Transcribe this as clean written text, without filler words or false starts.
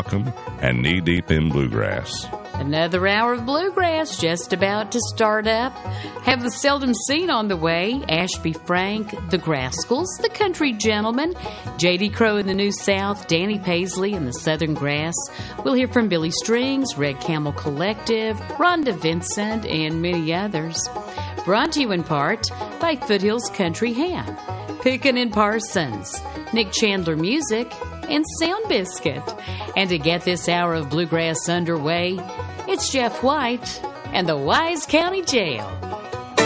welcome and knee-deep in bluegrass. Another hour of bluegrass just about to start up. Have the Seldom Seen on the way, Ashby Frank, the Grascals, the Country Gentlemen, J.D. Crowe in the New South, Danny Paisley and the Southern Grass. We'll hear from Billy Strings, Red Camel Collective, Rhonda Vincent, and many others. Brought to you in part by Foothills Country Ham, Pickin' and Parsons, Nick Chandler Music, and Sound Biscuit. And to get this hour of bluegrass underway, it's Jeff White and the Wise County Jail.